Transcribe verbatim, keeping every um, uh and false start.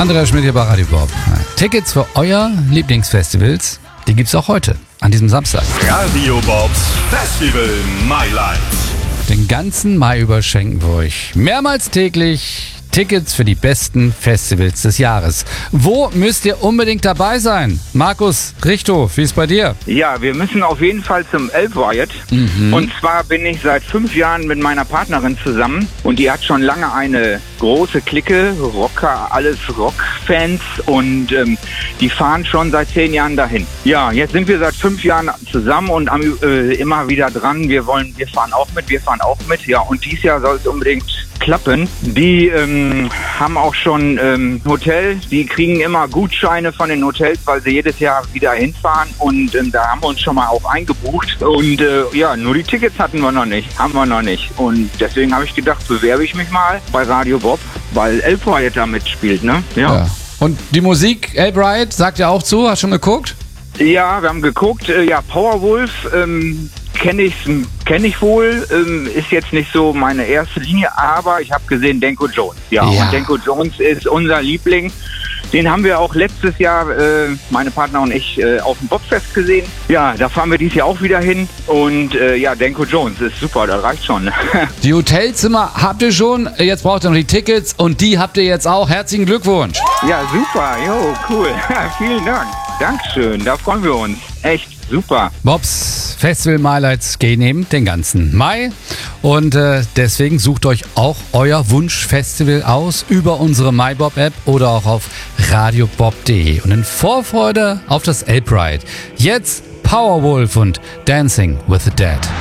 Andreas Schmidt hier bei Radio Bob. Tickets für euer Lieblingsfestivals, die gibt's auch heute, an diesem Samstag. Radio Bobs Festival My Life. Den ganzen Mai über schenken wir euch mehrmals täglich Tickets für die besten Festivals des Jahres. Wo müsst ihr unbedingt dabei sein? Markus Richthof, wie ist bei dir? Ja, wir müssen auf jeden Fall zum Elb Riot. Mhm. Und zwar bin ich seit fünf Jahren mit meiner Partnerin zusammen und die hat schon lange eine große Clique, Rocker, alles Rockfans und ähm, die fahren schon seit zehn Jahren dahin. Ja, jetzt sind wir seit fünf Jahren zusammen und am, äh, immer wieder dran. Wir wollen, wir fahren auch mit, wir fahren auch mit. Ja, und dieses Jahr soll es unbedingt klappen. Die ähm, haben auch schon ähm, Hotel, die kriegen immer Gutscheine von den Hotels, weil sie jedes Jahr wieder hinfahren und ähm, da haben wir uns schon mal auch eingebucht und äh, ja, nur die Tickets hatten wir noch nicht, haben wir noch nicht und deswegen habe ich gedacht, bewerbe ich mich mal bei Radio Bob, weil Elb Riot da mitspielt, ne? Ja. ja. Und die Musik, Elb Riot, sagt ihr auch zu, hast du schon geguckt? Ja, wir haben geguckt, äh, ja, Powerwolf, ähm, kenne ich, kenn ich wohl, ähm, ist jetzt nicht so meine erste Linie, aber ich habe gesehen Danko Jones. Ja, ja, und Danko Jones ist unser Liebling. Den haben wir auch letztes Jahr, äh, meine Partner und ich, äh, auf dem Bobfest gesehen. Ja, da fahren wir dieses Jahr auch wieder hin. Und äh, ja, Danko Jones ist super, das reicht schon. Die Hotelzimmer habt ihr schon, jetzt braucht ihr noch die Tickets und die habt ihr jetzt auch. Herzlichen Glückwunsch. Ja, super, jo, cool. Vielen Dank. Dankeschön, da freuen wir uns. Echt super. Bobs Festival Highlights gehen eben den ganzen Mai und äh, deswegen sucht euch auch euer Wunschfestival aus über unsere MyBob-App oder auch auf radiobob punkt de und in Vorfreude auf das Elb Riot. Jetzt Powerwolf und Dancing with the Dead.